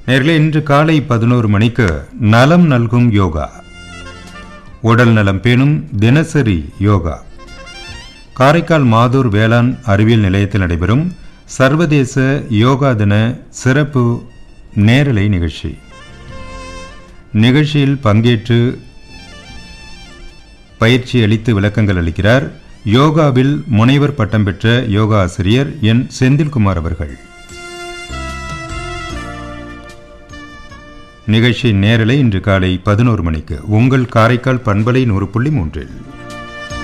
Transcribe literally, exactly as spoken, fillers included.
நேர்களே, இன்று காலை பதினோரு மணிக்கு நலம் நல்கும் யோகா, உடல் நலம் பேணும் தினசரி யோகா, காரைக்கால் மாதூர் வேளாண் அறிவியல் நிலையத்தில் நடைபெறும் சர்வதேச யோகா தின சிறப்பு நேரலை நிகழ்ச்சி. நிகழ்ச்சியில் பங்கேற்று பயிற்சி அளித்து விளக்கங்கள் அளிக்கிறார் யோகாவில் முனைவர் பட்டம் பெற்ற யோகா ஆசிரியர் என் செந்தில்குமார் அவர்கள். நிகழ்ச்சி நேரலை இன்று காலை பதினோரு மணிக்கு உங்கள் காரைக்கால் பண்பலை நூறு புள்ளி மூன்றில்.